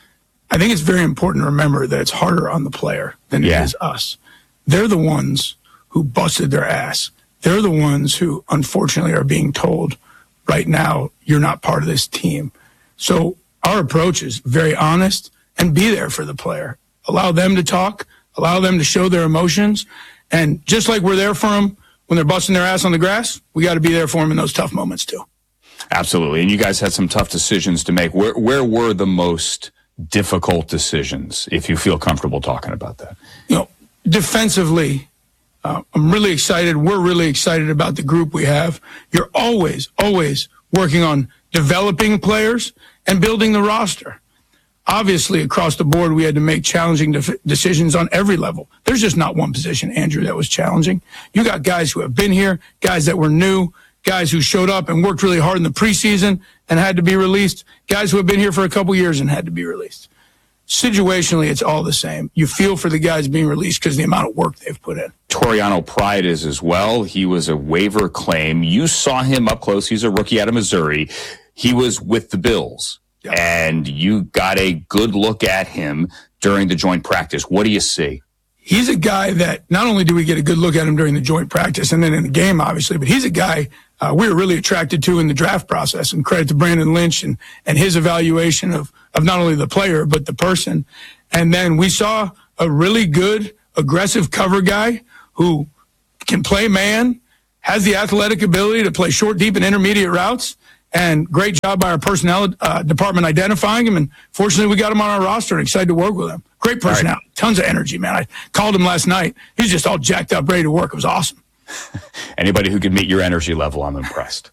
I think it's very important to remember that it's harder on the player than yeah. it is us. They're the ones who busted their ass. They're the ones who, unfortunately, are being told right now, you're not part of this team. So our approach is very honest and be there for the player. Allow them to talk, allow them to show their emotions. And just like we're there for them when they're busting their ass on the grass, we got to be there for them in those tough moments too. Absolutely. And you guys had some tough decisions to make. Where, where were the most difficult decisions, if you feel comfortable talking about that? You know, defensively, uh, I'm really excited. We're really excited about the group we have. You're always, always working on developing players and building the roster. Obviously, across the board, we had to make challenging def- decisions on every level. There's just not one position, Andrew, that was challenging. You got guys who have been here, guys that were new, guys who showed up and worked really hard in the preseason and had to be released, guys who have been here for a couple years and had to be released. Situationally, it's all the same. You feel for the guys being released because of the amount of work they've put in. Toriano Pride is as well. He was a waiver claim. You saw him up close. He's a rookie out of Missouri. He was with the Bills. And you got a good look at him during the joint practice. What do you see? He's a guy that not only do we get a good look at him during the joint practice and then in the game, obviously, but he's a guy uh, we were really attracted to in the draft process. And credit to Brandon Lynch and, and his evaluation of, of not only the player, but the person. And then we saw a really good, aggressive cover guy who can play man, has the athletic ability to play short, deep, and intermediate routes. And great job by our personnel uh, department identifying him. And fortunately, we got him on our roster and excited to work with him. Great personality, right. Tons of energy, man. I called him last night. He's just all jacked up, ready to work. It was awesome. Anybody who could meet your energy level, I'm impressed.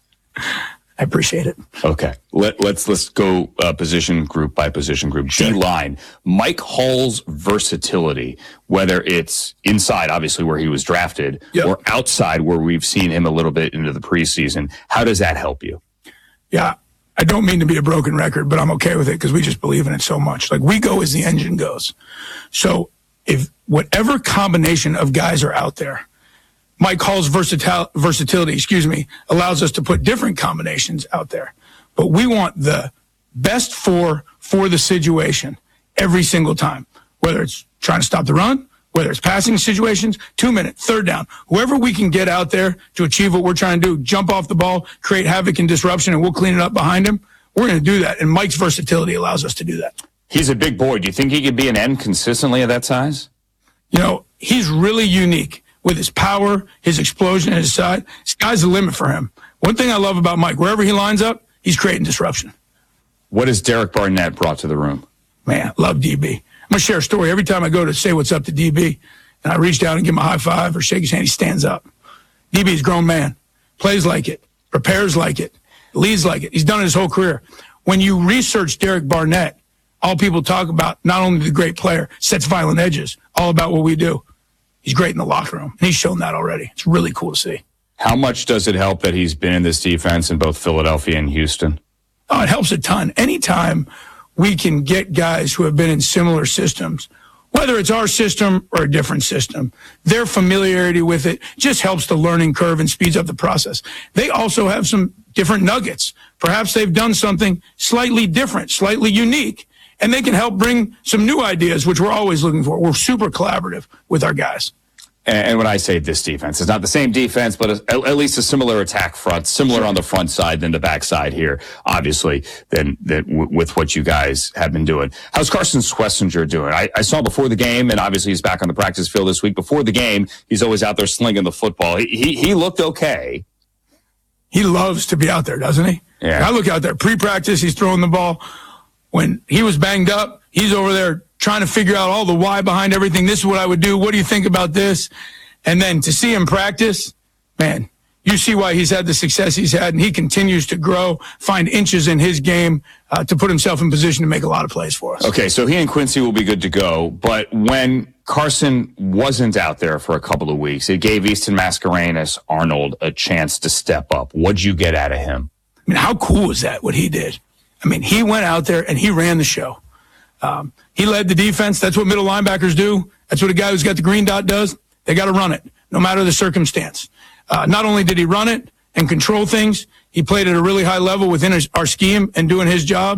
I appreciate it. Okay, Let, let's let's go uh, position group by position group. Sure. D-line, Mike Hall's versatility, whether it's inside, obviously where he was drafted, yep. or outside where we've seen him a little bit into the preseason. How does that help you? Yeah, I don't mean to be a broken record, but I'm okay with it because we just believe in it so much. Like, we go as the engine goes. So if whatever combination of guys are out there, Mike Hall's versatil- versatility, excuse me, allows us to put different combinations out there. But we want the best four for the situation every single time, whether it's trying to stop the run, whether it's passing situations, two minute, third down, whoever we can get out there to achieve what we're trying to do, jump off the ball, create havoc and disruption, and we'll clean it up behind him. We're going to do that. And Mike's versatility allows us to do that. He's a big boy. Do you think he could be an end consistently at that size? You know, he's really unique with his power, his explosion, and his side. Sky's the limit for him. One thing I love about Mike, wherever he lines up, he's creating disruption. What has Derek Barnett brought to the room? Man, love D B. I'm going to share a story. Every time I go to say what's up to D B, and I reach down and give him a high five or shake his hand, he stands up. D B's a grown man, plays like it, prepares like it, leads like it. He's done it his whole career. When you research Derek Barnett, all people talk about, not only the great player, sets violent edges, all about what we do. He's great in the locker room, and he's shown that already. It's really cool to see. How much does it help that he's been in this defense in both Philadelphia and Houston? Oh, it helps a ton. Anytime we can get guys who have been in similar systems, whether it's our system or a different system, their familiarity with it just helps the learning curve and speeds up the process. They also have some different nuggets. Perhaps they've done something slightly different, slightly unique, and they can help bring some new ideas, which we're always looking for. We're super collaborative with our guys. And when I say this defense, it's not the same defense, but at least a similar attack front, similar on the front side than the back side here, obviously, than, than w- with what you guys have been doing. How's Carson Schlesinger doing? I, I saw before the game, and obviously he's back on the practice field this week. Before the game, he's always out there slinging the football. He, he, he looked okay. He loves to be out there, doesn't he? Yeah. I look out there, pre-practice, he's throwing the ball. When he was banged up, he's over there trying to figure out all the why behind everything. This is what I would do. What do you think about this? And then to see him practice, man, you see why he's had the success he's had, and he continues to grow, find inches in his game uh, to put himself in position to make a lot of plays for us. Okay, so he and Quincy will be good to go, but when Carson wasn't out there for a couple of weeks, it gave Easton Mascarenas Arnold a chance to step up. What'd you get out of him? I mean, how cool was that, what he did? I mean, he went out there and he ran the show. Um, he led the defense. That's what middle linebackers do. That's what a guy who's got the green dot does. They got to run it, no matter the circumstance. Uh, not only did he run it and control things, he played at a really high level within his, our scheme and doing his job.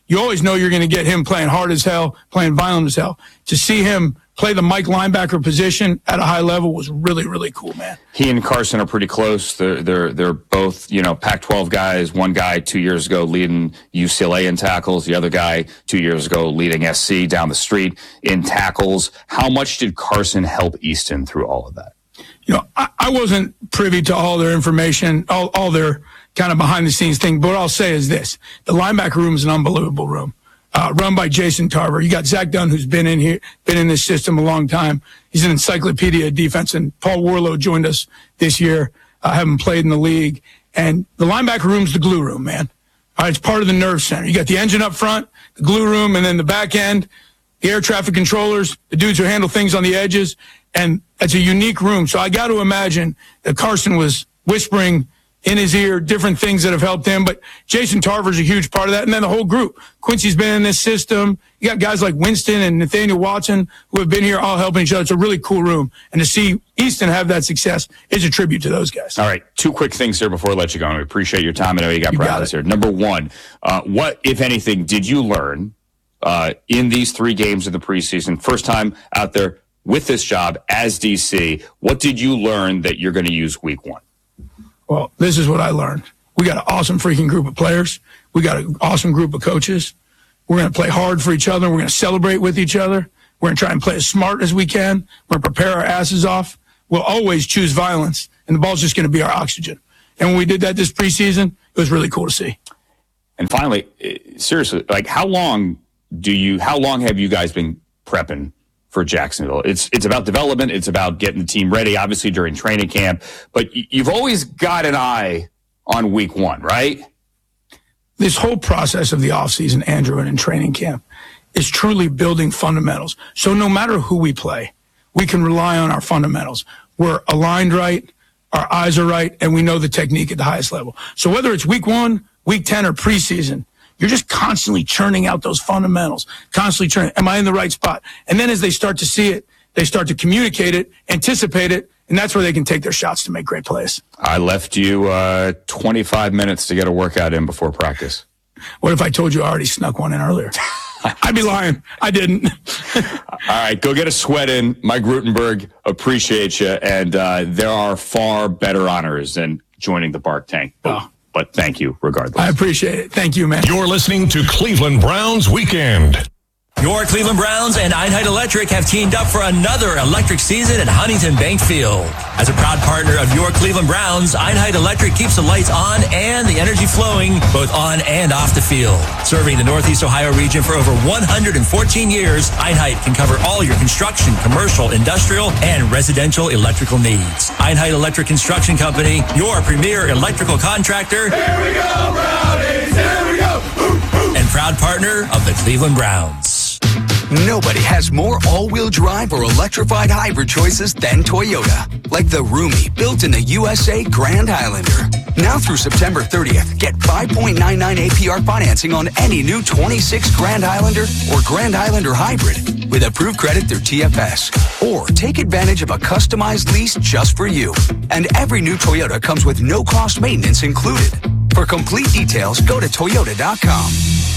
you always know you're going to get him playing hard as hell, playing violent as hell. To see him play the Mike linebacker position at a high level was really, really cool, man. He and Carson are pretty close. They're they're they're both, you know, Pac twelve guys. One guy two years ago leading U C L A in tackles. The other guy two years ago leading S C down the street in tackles. How much did Carson help Easton through all of that? You know, I, I wasn't privy to all their information, all, all their kind of behind the scenes thing. But what I'll say is this: the linebacker room is an unbelievable room. Uh, run by Jason Tarver. You got Zach Dunn, who's been in here, been in this system a long time. He's an encyclopedia of defense. And Paul Warlow joined us this year, uh, having played in the league. And the linebacker room's the glue room, man. All right, it's part of the nerve center. You got the engine up front, the glue room, and then the back end, the air traffic controllers, the dudes who handle things on the edges. And it's a unique room. So I got to imagine that Carson was whispering in his ear different things that have helped him. But Jason Tarver's a huge part of that. And then the whole group. Quincy's been in this system. You got guys like Winston and Nathaniel Watson who have been here all helping each other. It's a really cool room. And to see Easton have that success is a tribute to those guys. All right. Two quick things here before I let you go. And we appreciate your time. I know you got practice here. Number one, uh, what, if anything, did you learn uh, in these three games of the preseason? First time out there with this job as D C. What did you learn that you're going to use week one? Well, this is what I learned. We got an awesome freaking group of players. We got an awesome group of coaches. We're going to play hard for each other. We're going to celebrate with each other. We're going to try and play as smart as we can. We're going to prepare our asses off. We'll always choose violence, and the ball's just going to be our oxygen. And when we did that this preseason, it was really cool to see. And finally, seriously, like how long do you, how long have you guys been prepping for Jacksonville? It's it's about development. It's about getting the team ready, obviously, during training camp. But you've always got an eye on week one, right? This whole process of the offseason, Andrew, and in training camp is truly building fundamentals. So no matter who we play, we can rely on our fundamentals. We're aligned right, our eyes are right, and we know the technique at the highest level. So whether it's week one, week ten, or preseason, you're just constantly churning out those fundamentals, constantly churning. Am I in the right spot? And then as they start to see it, they start to communicate it, anticipate it, and that's where they can take their shots to make great plays. I left you uh, twenty-five minutes to get a workout in before practice. What if I told you I already snuck one in earlier? I'd be lying. I didn't. All right, go get a sweat in. Mike Rutenberg, appreciate you. And uh, there are far better honors than joining the Bark Tank. Oh. But thank you regardless. I appreciate it. Thank you, man. You're listening to Cleveland Browns Weekend. Your Cleveland Browns and Einheit Electric have teamed up for another electric season at Huntington Bank Field. As a proud partner of your Cleveland Browns, Einheit Electric keeps the lights on and the energy flowing both on and off the field. Serving the Northeast Ohio region for over one hundred fourteen years, Einheit can cover all your construction, commercial, industrial, and residential electrical needs. Einheit Electric Construction Company, your premier electrical contractor. Here we go, Brownies! Here we go! Ooh, ooh. And proud partner of the Cleveland Browns. Nobody has more all-wheel drive or electrified hybrid choices than Toyota. Like the roomy, built in the U S A Grand Highlander. Now through September thirtieth, get five point nine nine A P R financing on any new twenty-six Grand Highlander or Grand Highlander Hybrid with approved credit through T F S. Or take advantage of a customized lease just for you. And every new Toyota comes with no-cost maintenance included. For complete details, go to Toyota dot com.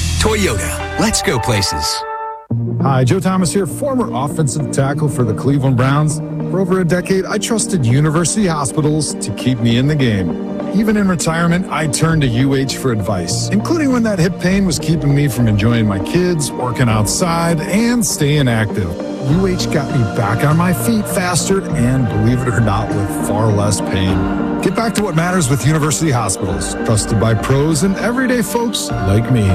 Toyota, let's go places. Hi, Joe Thomas here, former offensive tackle for the Cleveland Browns. For over a decade, I trusted university hospitals to keep me in the game. Even in retirement, I turned to U H for advice, including when that hip pain was keeping me from enjoying my kids, working outside, and staying active. U H got me back on my feet faster and, believe it or not, with far less pain. Get back to what matters with university hospitals, trusted by pros and everyday folks like me.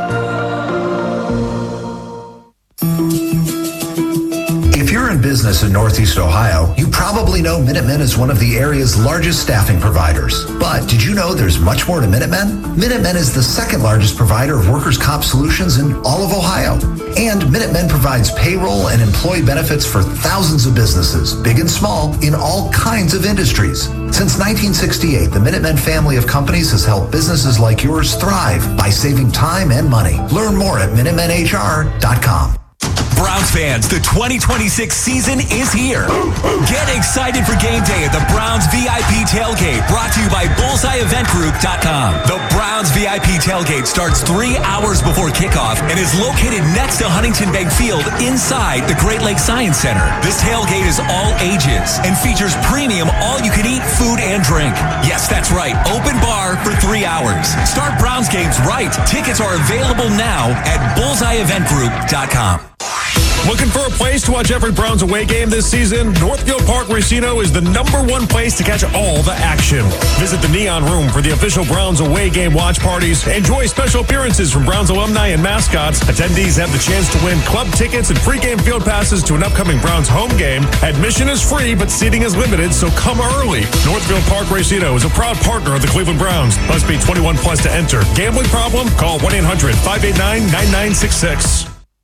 If you're in business in Northeast Ohio, you probably know Minutemen is one of the area's largest staffing providers. But did you know there's much more to Minutemen? Minutemen is the second largest provider of workers' comp solutions in all of Ohio. And Minutemen provides payroll and employee benefits for thousands of businesses, big and small, in all kinds of industries. Since nineteen sixty-eight, the Minutemen family of companies has helped businesses like yours thrive by saving time and money. Learn more at Minutemen H R dot com. Browns fans, the twenty twenty-six season is here. Get excited for game day at the Browns V I P Tailgate, brought to you by bullseye event group dot com. The Browns V I P Tailgate starts three hours before kickoff and is located next to Huntington Bank Field inside the Great Lakes Science Center. This tailgate is all ages and features premium all-you-can-eat food and drink. Yes, that's right, open bar for three hours. Start Browns games right. Tickets are available now at bullseye event group dot com. Looking for a place to watch every Browns away game this season? Northfield Park Racino is the number one place to catch all the action. Visit the Neon Room for the official Browns away game watch parties. Enjoy special appearances from Browns alumni and mascots. Attendees have the chance to win club tickets and pregame field passes to an upcoming Browns home game. Admission is free, but seating is limited, so come early. Northfield Park Racino is a proud partner of the Cleveland Browns. Must be twenty-one plus to enter. Gambling problem? Call one eight hundred five eight nine nine nine six six.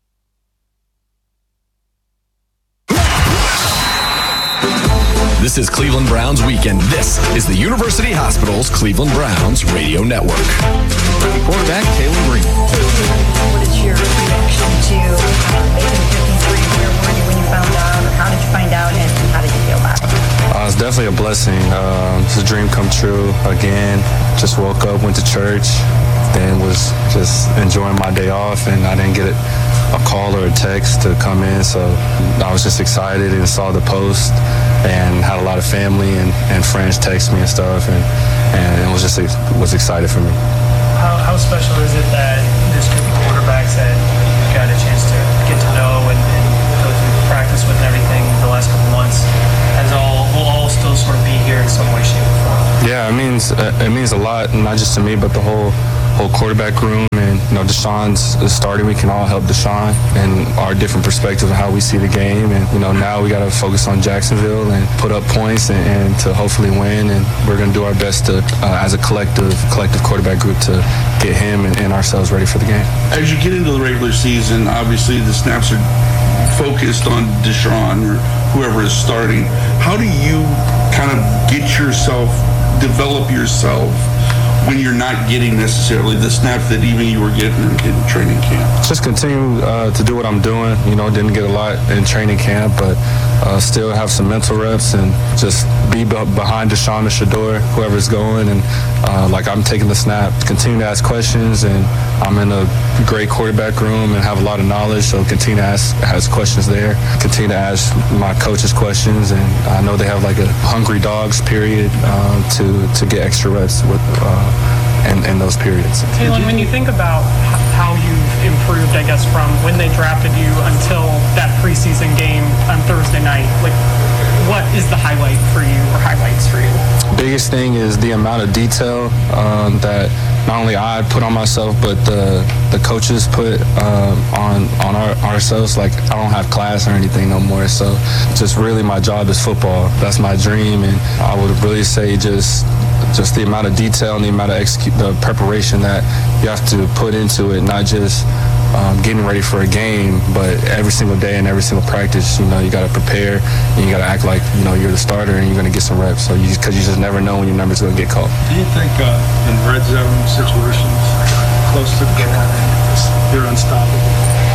This is Cleveland Browns Weekend. This is the University Hospital's Cleveland Browns Radio Network. Quarterback Taylor Green. What is your reaction to uh, making fifty-three? Where were you when you found out? Or how did you find out, and how did you feel about it? Uh, it's definitely a blessing. Um, it's a dream come true again. Just woke up, went to church, then was just enjoying my day off, and I didn't get it. a call or a text to come in, so I was just excited and saw the post and had a lot of family and, and friends text me and stuff, and, and it was just was excited for me. How, how special is it that this group of quarterbacks that you got a chance to get to know and, and go through practice with and everything the last couple months has all will all still sort of be here in some way, shape, or form? Yeah, it means uh, it means a lot, not just to me, but the whole whole quarterback room. And you know, Deshaun's starting. We can all help Deshaun and our different perspective of how we see the game. And you know, now we got to focus on Jacksonville and put up points and, and to hopefully win. And we're going to do our best to, uh, as a collective collective quarterback group, to get him and, and ourselves ready for the game. As you get into the regular season, obviously the snaps are focused on Deshaun or whoever is starting. How do you kind of get yourself, develop yourself when you're not getting necessarily the snaps that even you were getting in, in training camp? Just continue uh, to do what I'm doing. You know, didn't get a lot in training camp, but uh, still have some mental reps and just be b- behind Deshaun or Shedeur, whoever's going. And uh, like I'm taking the snap, continue to ask questions, and I'm in a great quarterback room and have a lot of knowledge, so continue to ask, ask questions there. Continue to ask my coaches questions, and I know they have like a hungry dogs period uh, to, to get extra reps with uh, in, in those periods. Taylor, when you think about how you've improved, I guess, from when they drafted you until that preseason game on Thursday night, like what is the highlight for you or highlights for you? Biggest thing is the amount of detail um, that not only I put on myself, but the the coaches put um, on on our, ourselves. Like I don't have class or anything no more, so just really my job is football. That's my dream, and I would really say just just the amount of detail and the amount of execute, the preparation that you have to put into it, not just um, getting ready for a game, but every single day and every single practice. You know, you got to prepare and you got to act like you know you're the starter and you're going to get some reps. So you because you just never know when your number's going to get called. Do you think uh, in red zone situations, close to the goal, you're unstoppable?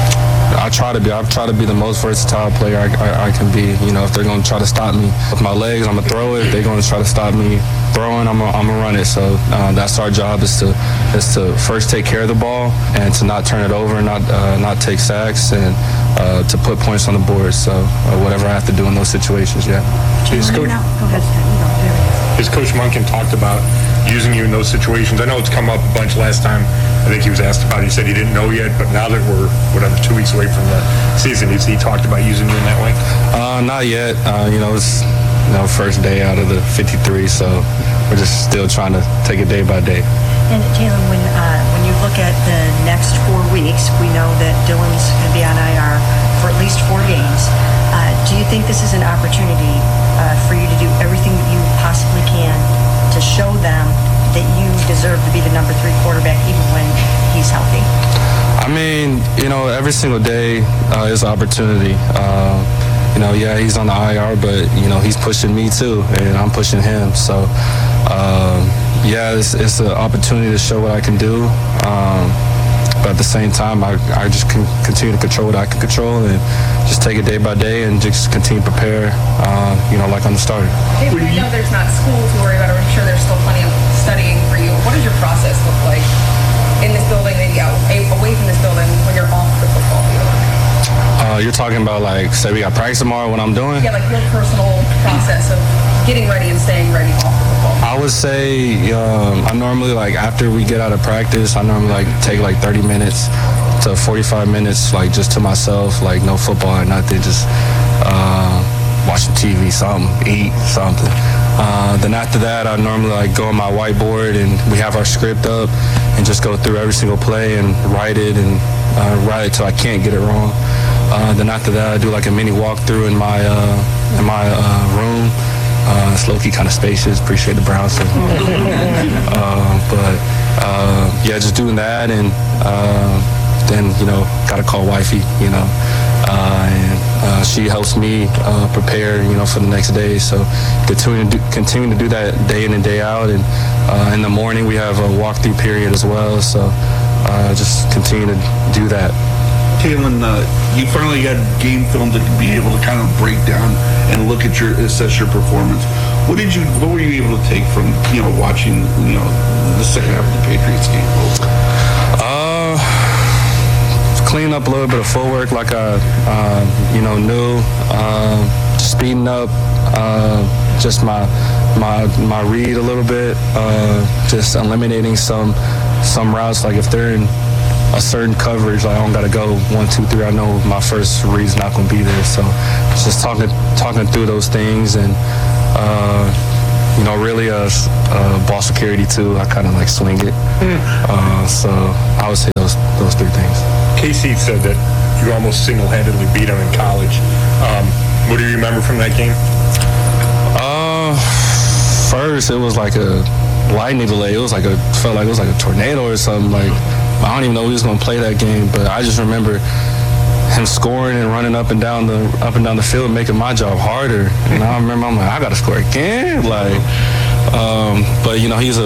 I try to be. I try to be the most versatile player I, I, I can be. You know, if they're going to try to stop me with my legs, I'm gonna throw it. If they're going to try to stop me throwing, I'm gonna, I'm gonna run it. So uh, that's our job is to is to first take care of the ball and to not turn it over, not uh, not take sacks, and uh, to put points on the board. So uh, whatever I have to do in those situations, yeah. His coach, his coach Monken talked about using you in those situations. I know it's come up a bunch last time. I think he was asked about it. He said he didn't know yet, but now that we're, whatever, two weeks away from the season, he talked about using you in that way? Uh, not yet. Uh, you know, it's you know first day out of the fifty-three, so we're just still trying to take it day by day. And Taylor, when uh, when you look at the next four weeks, we know that Dylan's going to be on I R for at least four games. Uh, do you think this is an opportunity uh, for you to do everything that you possibly can to show them that you deserve to be the number three quarterback even when he's healthy? I mean, you know, every single day uh, is an opportunity. Uh, you know, yeah, he's on the I R, but, you know, he's pushing me too, and I'm pushing him. So, um, yeah, it's, it's an opportunity to show what I can do. Um, but at the same time, I, I just can continue to control what I can control and just take it day by day and just continue to prepare, uh, you know, like on the starter. Hey, we know there's not school to worry about. I'm sure there's still plenty of studying for you. What does your process look like in this building, maybe out, away from this building when you're off the football field? Uh, you're talking about, like, say we got practice tomorrow, what I'm doing? Yeah, like your personal process of getting ready and staying ready off the football field. I would say um, I normally, like, after we get out of practice, I normally, like, take, like, thirty minutes to forty-five minutes, like, just to myself, like, no football or nothing, just uh, watching T V, something, eat, something. Uh, then after that, I normally, like, go on my whiteboard and we have our script up and just go through every single play and write it and uh, write it till I can't get it wrong. Uh, then after that, I do, like, a mini walkthrough in my, uh, in my uh, room. Uh, it's low-key kind of spacious. Appreciate the Browns. So. uh, but, uh, yeah, just doing that. And uh, then, you know, got to call wifey, you know. Uh, and uh, she helps me uh, prepare, you know, for the next day. So continue to do, continue to do that day in and day out. And uh, in the morning, we have a walkthrough period as well. So uh, just continue to do that. Kalen, uh, you finally got game film to be able to kind of break down and look at your, assess your performance. What did you, what were you able to take from, you know, watching, you know, the second half of the Patriots game? Uh, cleaning up a little bit of footwork, like I, uh, you know, knew, uh, speeding up, uh, just my, my, my read a little bit, uh, just eliminating some, some routes. Like if they're in a certain coverage, like I don't gotta go one, two, three. I know my first read's not gonna be there. So just talking talking through those things and uh, you know, really uh, uh, ball security too. I kind of like swing it. Uh, so I would say those those three things. K C said that you almost single-handedly beat him in college. Um, what do you remember from that game? Uh, first it was like a lightning delay. It was like a felt like it was like a tornado or something. Like I don't even know who was going to play that game, but I just remember him scoring and running up and down the up and down the field, making my job harder. And I remember I'm like, I got to score again. Like, um, but you know, he's a